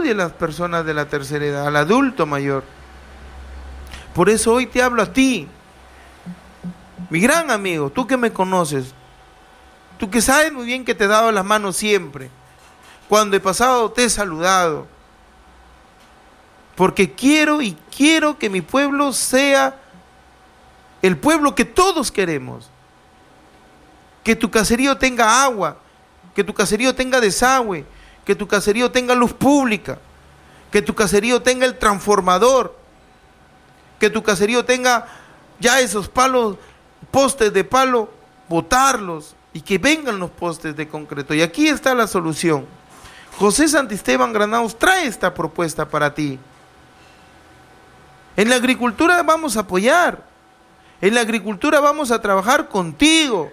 ayude a las personas de la tercera edad, al adulto mayor. Por eso hoy te hablo a ti, mi gran amigo, tú que me conoces, tú que sabes muy bien que te he dado las manos siempre, cuando he pasado te he saludado, porque quiero que mi pueblo sea el pueblo que todos queremos, que tu caserío tenga agua, que tu caserío tenga desagüe, que tu caserío tenga luz pública, que tu caserío tenga el transformador, que tu caserío tenga ya esos postes de palo, botarlos y que vengan los postes de concreto. Y aquí está la solución. José Santisteban Granados trae esta propuesta para ti. En la agricultura vamos a apoyar, en la agricultura vamos a trabajar contigo,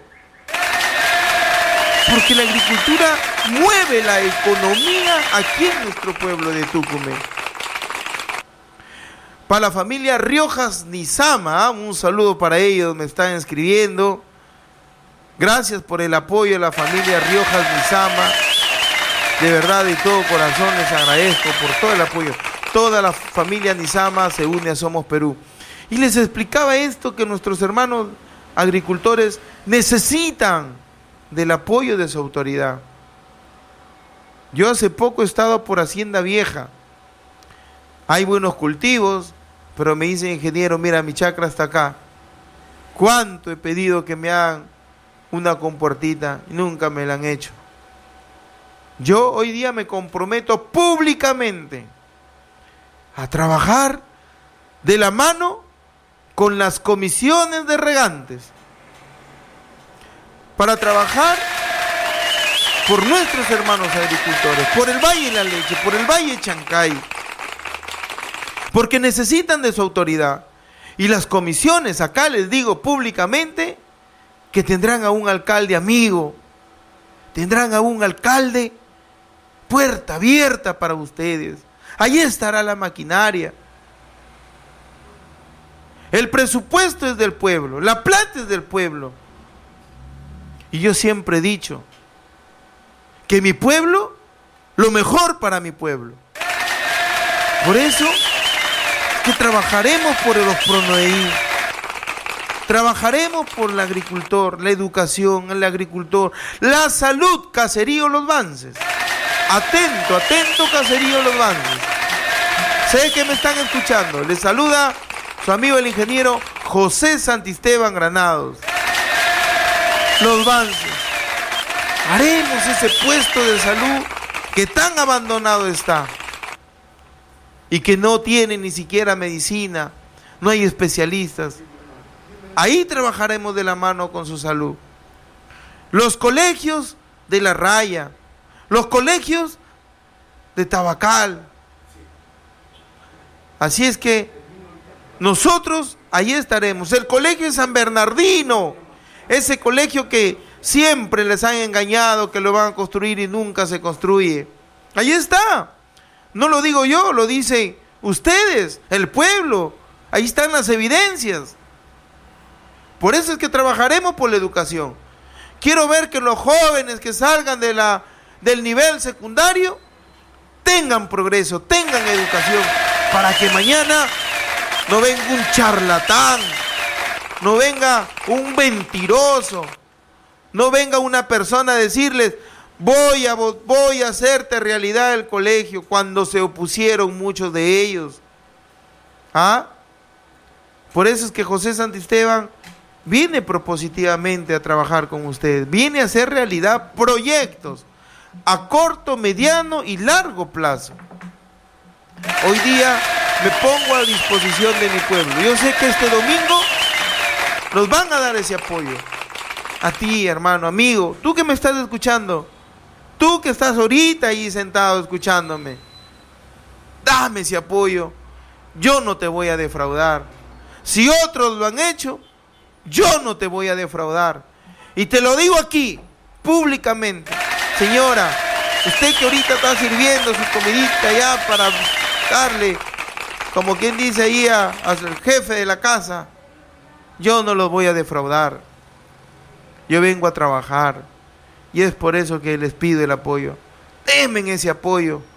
porque la agricultura mueve la economía aquí en nuestro pueblo de Tucumán. Para la familia Riojas Nizama, un saludo para ellos, me están escribiendo. Gracias por el apoyo a la familia Riojas Nizama. De verdad, de todo corazón les agradezco por todo el apoyo. Toda la familia Nizama se une a Somos Perú. Y les explicaba esto, que nuestros hermanos agricultores necesitan del apoyo de su autoridad. Yo hace poco he estado por Hacienda Vieja. Hay buenos cultivos, pero me dice ingeniero, mira, mi chacra está acá. ¿Cuánto he pedido que me hagan una compuertita? Y nunca me la han hecho. Yo hoy día me comprometo públicamente a trabajar de la mano con las comisiones de regantes para trabajar por nuestros hermanos agricultores, por el Valle de la Leche, por el Valle de Chancay, porque necesitan de su autoridad. Y las comisiones, acá les digo públicamente, que tendrán a un alcalde amigo, tendrán a un alcalde puerta abierta para ustedes. Allí estará la maquinaria. El presupuesto es del pueblo, la plata es del pueblo. Y yo siempre he dicho que mi pueblo, lo mejor para mi pueblo. Por eso que trabajaremos por los PRONOEI, trabajaremos por el agricultor, la educación, el agricultor, la salud, Caserío Los Vances. Atento, atento, Caserío Los Vances. Sé que me están escuchando. Les saluda su amigo el ingeniero José Santisteban Granados. Los Vances. Haremos ese puesto de salud que tan abandonado está y que no tiene ni siquiera medicina, no hay especialistas. Ahí trabajaremos de la mano con su salud. Los colegios de La Raya, los colegios de Tabacal. Así es que nosotros ahí estaremos. El colegio de San Bernardino, ese colegio que siempre les han engañado que lo van a construir y nunca se construye. Ahí está. No lo digo yo, lo dicen ustedes, el pueblo. Ahí están las evidencias. Por eso es que trabajaremos por la educación. Quiero ver que los jóvenes que salgan del nivel secundario tengan progreso, tengan educación, para que mañana no venga un charlatán, no venga un mentiroso, no venga una persona a decirles voy a hacerte realidad el colegio, cuando se opusieron muchos de ellos. ¿Ah? Por eso es que José Santisteban viene propositivamente a trabajar con ustedes, viene a hacer realidad proyectos a corto, mediano y largo plazo. Hoy día me pongo a disposición de mi pueblo. Yo sé que este domingo nos van a dar ese apoyo. A ti, hermano, amigo, tú que me estás escuchando, tú que estás ahorita ahí sentado escuchándome, dame ese apoyo. Yo no te voy a defraudar. Si otros lo han hecho, yo no te voy a defraudar. Y te lo digo aquí, públicamente. Señora, usted que ahorita está sirviendo su comidita ya para darle, como quien dice ahí al jefe de la casa, yo no los voy a defraudar. Yo vengo a trabajar y es por eso que les pido el apoyo. Denme ese apoyo.